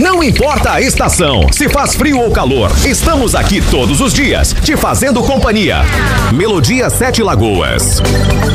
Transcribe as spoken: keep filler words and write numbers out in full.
Não importa a estação, se faz frio ou calor, estamos aqui todos os dias, te fazendo companhia. Melodia Sete Lagoas.